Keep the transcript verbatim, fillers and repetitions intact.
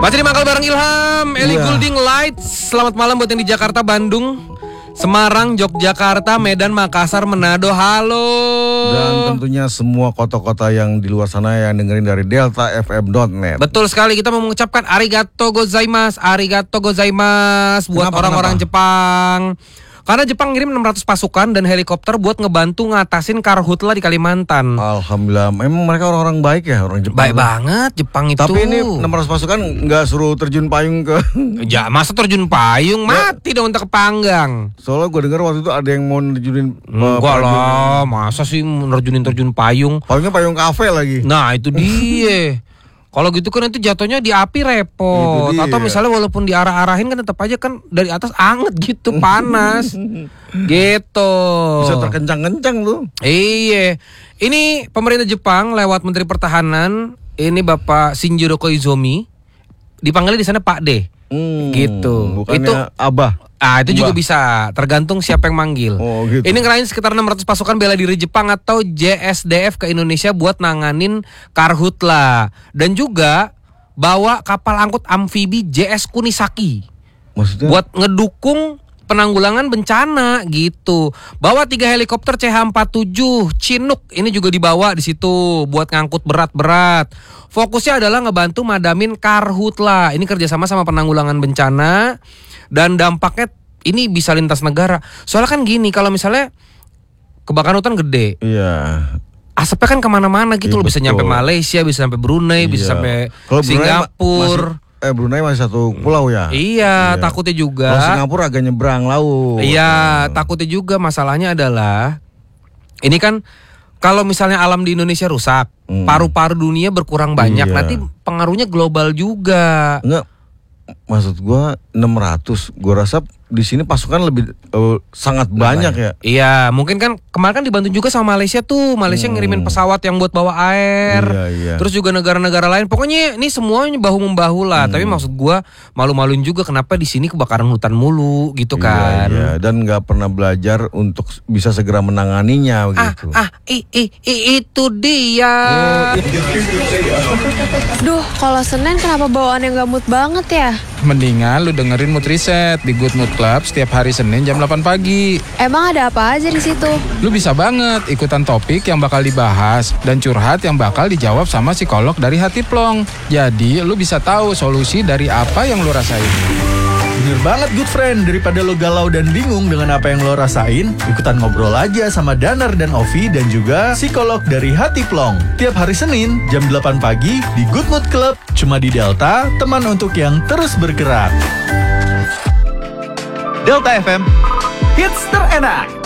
Masih di Mangkal bareng Ilham, Eli Iya. Goulding Lights. Selamat malam buat yang di Jakarta, Bandung, Semarang, Yogyakarta, Medan, Makassar, Manado. Halo. Dan tentunya semua kota-kota yang di luar sana yang dengerin dari delta f m dot net. Betul sekali, kita mau mengucapkan arigato gozaimasu, arigato gozaimasu buat Kenapa, orang-orang kenapa? Jepang. Karena Jepang ngirim enam ratus pasukan dan helikopter buat ngebantu ngatasin karhutla di Kalimantan. Alhamdulillah, memang mereka orang-orang baik ya, orang Jepang. Baik banget Jepang itu. Tapi ini enam ratus pasukan nggak suruh terjun payung ke. Ya masa terjun payung, mati dong untuk kepanggang. Soalnya gue dengar waktu itu ada yang mau nerjunin. Enggak lah, masa sih nerjunin terjun payung. Payungnya payung kafe lagi. Nah itu dia. Kalau gitu kan itu jatuhnya di api repot. Itu dia. Atau misalnya walaupun diarah-arahin kan tetap aja kan dari atas anget gitu, panas. Gitu. Bisa terkencang-kencang tuh. Iya. Ini pemerintah Jepang lewat Menteri Pertahanan, ini Bapak Shinjiro Koizumi, dipanggilnya di sana Pak D. Hmm, Gitu. Bukannya Itu Abah. Ah itu juga Mbah. bisa, tergantung siapa yang manggil. Oh, gitu. Ini ngerahin sekitar enam ratus pasukan bela diri Jepang atau J S D F ke Indonesia buat nanganin karhutla. Dan juga bawa kapal angkut amfibi J S Kunisaki Maksudnya? buat ngedukung penanggulangan bencana gitu. Bawa tiga helikopter C H empat puluh tujuh Chinook, ini juga dibawa di situ buat ngangkut berat-berat. Fokusnya adalah ngebantu madamin karhutla. Ini kerjasama sama penanggulangan bencana. Dan dampaknya ini bisa lintas negara. Soalnya kan gini, kalau misalnya kebakaran hutan gede, Iya. asapnya kan kemana-mana gitu Iya, loh. Bisa betul. nyampe Malaysia, bisa sampai Brunei, bisa Iya. sampai Kalau Brunei Singapura. masih- eh Brunei masih satu pulau ya. Iya, Iya. takutnya juga. Kalau Singapura agak nyebrang laut. Iya, Nah. takutnya juga masalahnya adalah ini kan kalau misalnya alam di Indonesia rusak, Hmm. paru-paru dunia berkurang banyak, Iya. nanti pengaruhnya global juga. Enggak, maksud gua enam ratus. Gua rasa di sini pasukan lebih eh, sangat banyak ya. Iya, mungkin kan kemarin kan dibantu juga sama Malaysia tuh. Malaysia Hmm. ngirimin pesawat yang buat bawa air. Iya, iya. Terus juga negara-negara lain. Pokoknya ini semuanya bahu membahu lah. Hmm. Tapi maksud gua malu-maluin juga kenapa di sini kebakaran hutan mulu gitu kan. Iya, iya. Dan nggak pernah belajar untuk bisa segera menanganinya Ah, gitu. ah, i, i, i, itu dia. Duh, kalau Senin kenapa bawaannya gak mood banget ya? Mendingan lu dengerin Mood Reset di Good Mood Club setiap hari Senin jam delapan pagi. Emang ada apa aja di situ? Lu bisa banget ikutan topik yang bakal dibahas dan curhat yang bakal dijawab sama psikolog dari Hati Plong. Jadi lu bisa tahu solusi dari apa yang lu rasain. Bener banget good friend, daripada lo galau dan bingung dengan apa yang lo rasain, ikutan ngobrol aja sama Danar dan Ovi dan juga psikolog dari Hati Plong. Tiap hari Senin jam delapan pagi di Good Mood Club, cuma di Delta, teman untuk yang terus bergerak. Delta F M, hits terenak.